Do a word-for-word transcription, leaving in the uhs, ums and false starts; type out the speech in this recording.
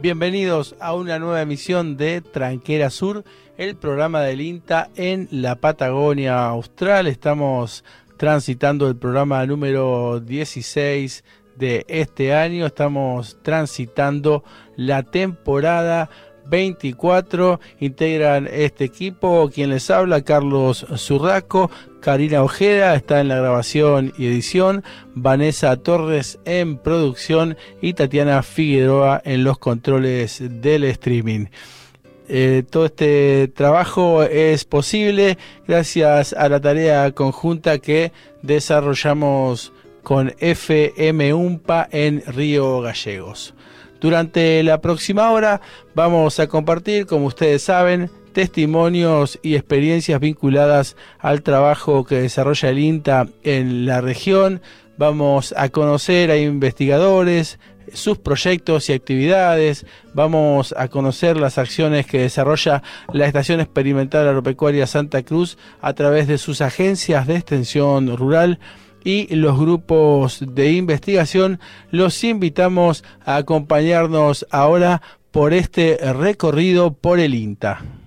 Bienvenidos a una nueva emisión de Tranquera Sur, el programa del INTA en la Patagonia Austral. Estamos transitando el programa número dieciséis de este año. Estamos transitando la temporada veinticuatro. Integran este equipo quien les habla, Carlos Zurraco, Karina Ojeda está en la grabación y edición, Vanessa Torres en producción y Tatiana Figueroa en los controles del streaming. Eh, todo este trabajo es posible gracias a la tarea conjunta que desarrollamos con F M UMPA en Río Gallegos. Durante la próxima hora vamos a compartir, como ustedes saben, testimonios y experiencias vinculadas al trabajo que desarrolla el INTA en la región. Vamos a conocer a investigadores, sus proyectos y actividades. Vamos a conocer las acciones que desarrolla la Estación Experimental Agropecuaria Santa Cruz a través de sus agencias de extensión rural y los grupos de investigación. Los invitamos a acompañarnos ahora por este recorrido por el INTA.